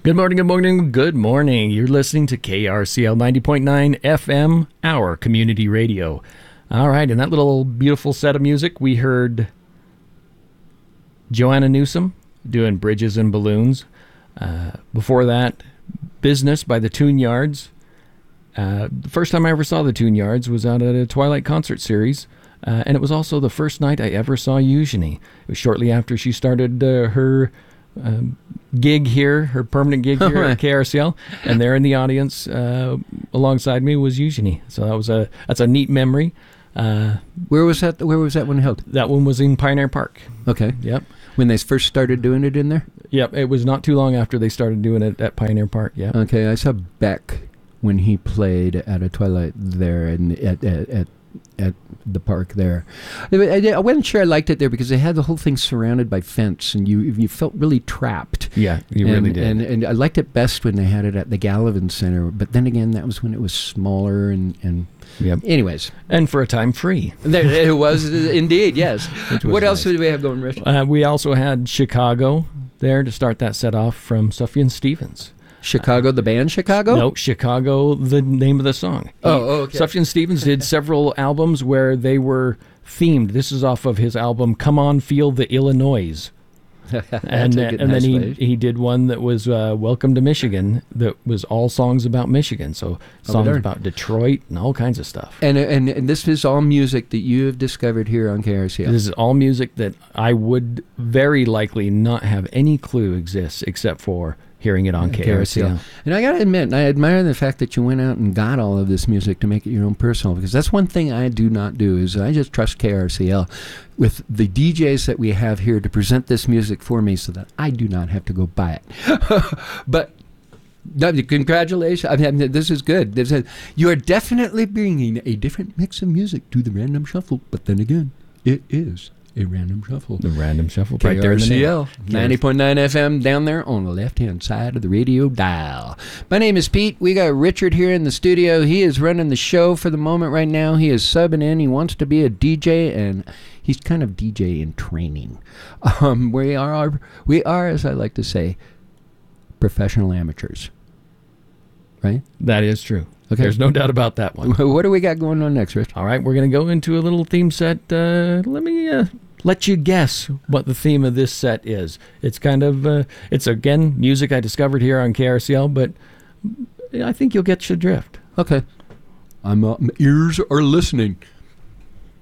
Good morning, good morning, good morning. You're listening to KRCL 90.9 FM, our community radio. All right, in that little beautiful set of music, we heard Joanna Newsom doing Bridges and Balloons. Before that, Business by the Tune Yards. The first time I ever saw the Tune Yards was out at a Twilight concert series, and it was also the first night I ever saw Eugenie. It was shortly after she started her gig here, her permanent gig here at KRCL, and there in the audience alongside me was Eugenie. So that's a neat memory. Where was that one held? That one was in Pioneer Park. Okay. Yep. When they first started doing it in there? Yep. It was not too long after they started doing it at Pioneer Park. Yeah. Okay. I saw Beck when he played at a Twilight there and at the park there. I wasn't sure I liked it there because they had the whole thing surrounded by fence and you felt really trapped. Yeah, you really did. And I liked it best when they had it at the Gallivan Center, but then again, that was when it was smaller and yep. Anyways. And for a time free. There, it was indeed, yes. What else nice. did we have going, Rich? We also had Chicago there to start that set off from Sufjan Stevens. Chicago, the band Chicago? No, Chicago, the name of the song. Okay. Sufjan Stevens did several albums where they were themed. This is off of his album Come On Feel the Illinois. and then he did one that was Welcome to Michigan that was all songs about Michigan. So songs about Detroit and all kinds of stuff. And this is all music that you have discovered here on KRCL. This is all music that I would very likely not have any clue exists except for hearing it on KRCL. And I got to admit, I admire the fact that you went out and got all of this music to make it your own personal, because that's one thing I do not do, is I just trust KRCL with the DJs that we have here to present this music for me so that I do not have to go buy it. But congratulations. I mean, this is good. You are definitely bringing a different mix of music to the Random Shuffle, but then again, it is a Random Shuffle. The Random Shuffle. Right there in the KRCL 90.9 FM down there on the left-hand side of the radio dial. My name is Pete. We got Richard here in the studio. He is running the show for the moment right now. He is subbing in. He wants to be a DJ, and he's kind of DJ in training. We are, as I like to say, professional amateurs. Right? That is true. Okay. There's no doubt about that one. What do we got going on next, Rich? All right, we're going to go into a little theme set. Let me let you guess what the theme of this set is. It's kind of, it's again, music I discovered here on KRCL, but I think you'll get your drift. Okay. My ears are listening.